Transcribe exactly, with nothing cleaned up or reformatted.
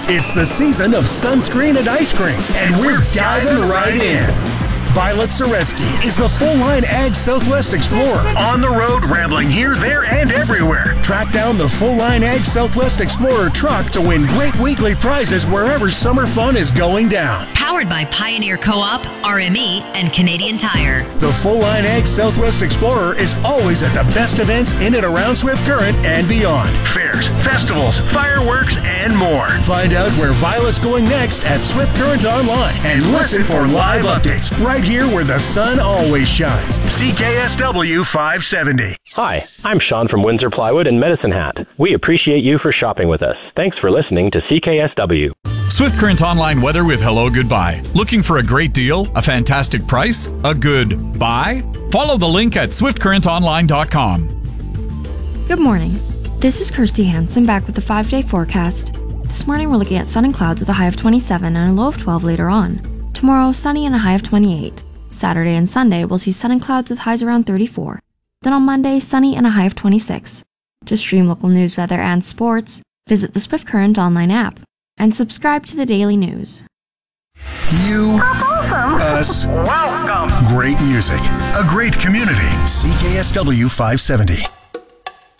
It's the season of sunscreen and ice cream, and we're diving right in. Violet Soreski is the full-line Ag Southwest Explorer. On the road, rambling here, there, and everywhere. Track down the full-line Ag Southwest Explorer truck to win great weekly prizes wherever summer fun is going down. Powered by Pioneer Co-op, R M E, and Canadian Tire. The full-line Ag Southwest Explorer is always at the best events in and around Swift Current and beyond. Fairs, festivals, fireworks, and more. Find out where Violet's going next at Swift Current Online and listen for live updates right here where the sun always shines. C K S W five seventy. Hi, I'm Sean from Windsor Plywood and Medicine Hat. We appreciate you for shopping with us. Thanks for listening to C K S W. Swift Current Online weather with Hello Goodbye. Looking for a great deal, a fantastic price, a good buy? Follow the link at swift current online dot com. Good morning. This is Kirsty Hansen back with the five-day forecast. This morning we're looking at sun and clouds with a high of twenty-seven and a low of twelve later on. Tomorrow, sunny and a high of twenty-eight. Saturday and Sunday, we'll see sun and clouds with highs around thirty-four. Then on Monday, sunny and a high of twenty-six. To stream local news, weather, and sports, visit the Swift Current online app and subscribe to the daily news. You, us, welcome. Great music, a great community. C K S W five seventy.